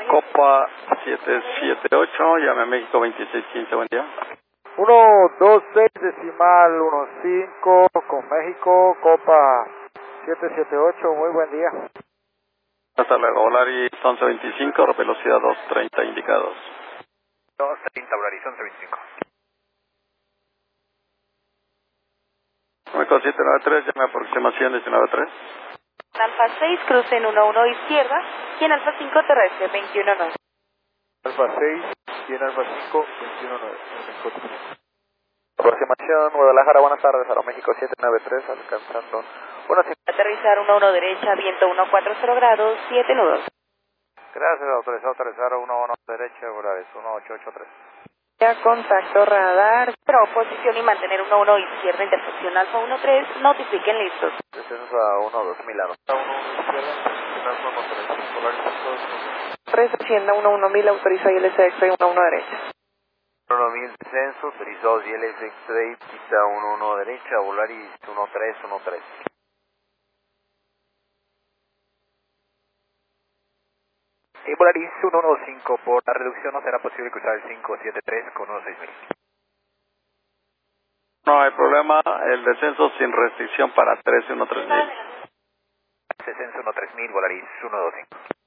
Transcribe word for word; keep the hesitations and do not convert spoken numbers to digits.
Copa siete siete ocho, llame a México veintiséis quince, buen día. uno dos seis decimal uno cinco con México, Copa siete siete ocho, muy buen día. Hasta luego, Volaris once veinticinco, velocidad dos treinta indicados. dos treinta, Volaris once veinticinco. México siete nueve tres, llame a aproximación diecinueve tres. Alfa seis, cruce en uno uno izquierda, y en Alfa cinco terrestre, veintiuno nueve. Alfa seis y en Alfa cinco, veintiuno nueve. Aproximación Guadalajara, buenas tardes, Aeroméxico siete nueve tres, alcanzando uno cinco. Aterrizar uno uno derecha, viento uno cuarenta grados, siete nudos. Gracias, autorizado aterrizar uno uno derecha, Volaris uno ocho ocho tres. Ya contacto radar, pero posición y mantener uno uno izquierda, intersección Alfa uno tres, notifiquen listos. Descenso a uno dos mil a uno uno izquierda, intersección uno tres, Volaris dos. tres, Hacienda uno uno mil, autoriza I L S X-Ray uno uno derecha. uno mil descenso, autorizado I L S X-Ray, quita uno uno derecha, Volaris uno tres uno tres. Y Volaris uno uno cinco, por la reducción no será posible cruzar el cinco siete tres con uno seis mil. No hay problema, el descenso sin restricción para trece uno tres mil. Descenso uno tres mil, Volaris uno dos cinco.